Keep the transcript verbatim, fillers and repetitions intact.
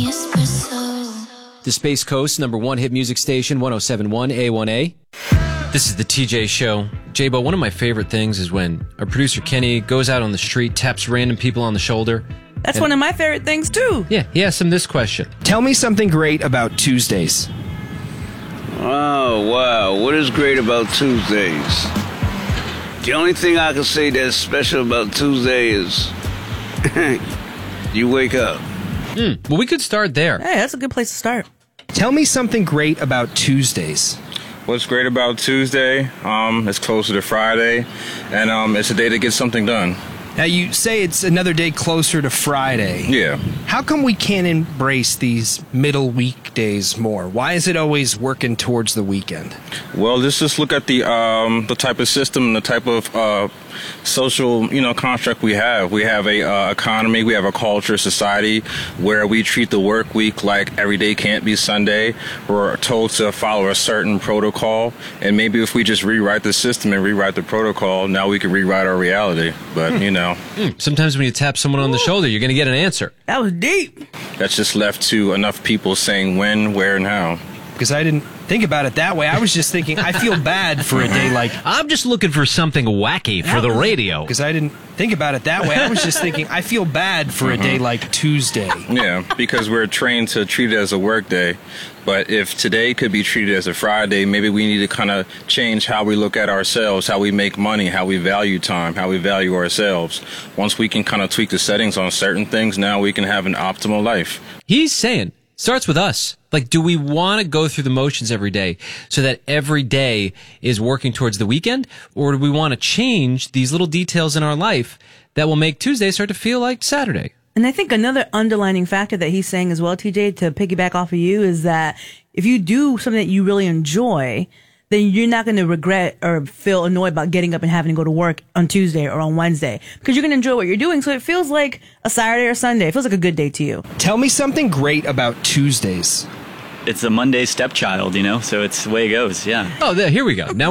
me espresso. The Space Coast number one hit music station, one oh seven point one A one A. This is the T J Show. J-Bo, one of my favorite things is when our producer Kenny goes out on the street, taps random people on the shoulder. That's one of my favorite things, too. Yeah, he asks them this question. Tell me something great about Tuesdays. Oh, wow. What is great about Tuesdays? The only thing I can say that's special about Tuesday is you wake up. Mm, well, we could start there. Hey, that's a good place to start. Tell me something great about Tuesdays. What's great about Tuesday? Um, it's closer to Friday, and um, it's a day to get something done. Now, you say it's another day closer to Friday. Yeah. How come we can't embrace these middle weekdays more? Why is it always working towards the weekend? Well, let's just look at the um, the type of system and the type of uh, social, you know, construct we have. We have a uh, economy, we have a culture, society where we treat the work week like every day can't be Sunday. We're told to follow a certain protocol, and maybe if we just rewrite the system and rewrite the protocol, now we can rewrite our reality. But, hmm. you know. Mm, sometimes when you tap someone on the shoulder, you're going to get an answer. That was deep. That's just left to enough people saying when, where, and how. Because I didn't think about it that way. I was just thinking, I feel bad for a day like... I'm just looking for something wacky for the radio. Because I didn't think about it that way. I was just thinking, I feel bad for mm-hmm. a day like Tuesday. Yeah, because we're trained to treat it as a work day. But if today could be treated as a Friday, maybe we need to kind of change how we look at ourselves, how we make money, how we value time, how we value ourselves. Once we can kind of tweak the settings on certain things, now we can have an optimal life. He's saying, starts with us. Like, do we want to go through the motions every day so that every day is working towards the weekend? Or do we want to change these little details in our life that will make Tuesday start to feel like Saturday? And I think another underlining factor that he's saying as well, T J, to piggyback off of you, is that if you do something that you really enjoy, then you're not going to regret or feel annoyed about getting up and having to go to work on Tuesday or on Wednesday, because you're going to enjoy what you're doing. So it feels like a Saturday or Sunday. It feels like a good day to you. Tell me something great about Tuesdays. It's a Monday stepchild, you know, so it's the way it goes, yeah. Oh, there, here we go. Now